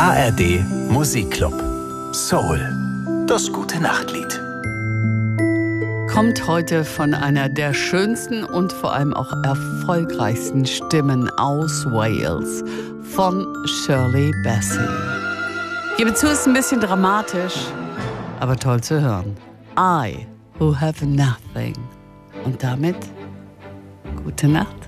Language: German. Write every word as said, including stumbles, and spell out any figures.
A R D Musikclub. Soul. Das gute Nachtlied. Kommt heute von einer der schönsten und vor allem auch erfolgreichsten Stimmen aus Wales, von Shirley Bassey. Ich gebe zu, es ist ein bisschen dramatisch, aber toll zu hören. I who have nothing. Und damit gute Nacht.